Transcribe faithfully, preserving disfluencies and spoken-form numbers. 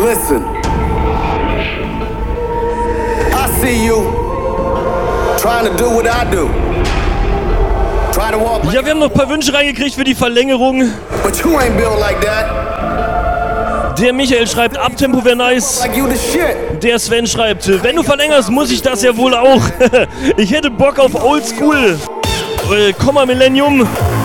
Listen. I see you trying to do what I do. Try to walk like Ja, wir haben noch ein paar Wünsche reingekriegt für die Verlängerung. But you ain't built like that. Der Michael schreibt, Abtempo wäre nice. Like you the shit. Der Sven schreibt, wenn du verlängerst, muss ich das ja wohl auch. Ich hätte Bock auf Oldschool. Äh, Komma Millennium.